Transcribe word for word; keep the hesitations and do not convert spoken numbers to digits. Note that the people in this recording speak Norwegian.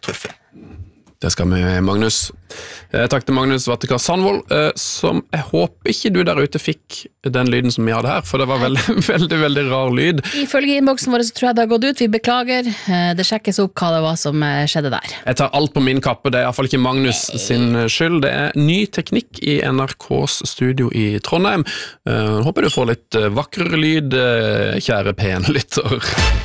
truffet. Det skal vi, Magnus. Takk til Magnus Vattekar Sandvold, som jeg håper ikke du der ute fikk den lyden som vi hadde her, for det var veldig, veldig, veldig rar lyd. Ifølge innboksen vår så tror jeg det har gått ut, vi beklager. Det sjekkes opp hva det var som skjedde der. Jeg tar alt på min kappe, det er i hvert fall ikke Magnus sin skyld. Det er ny teknikk i N R K's studio i Trondheim. Håper du får litt vakrere lyd, kjære pen lytter.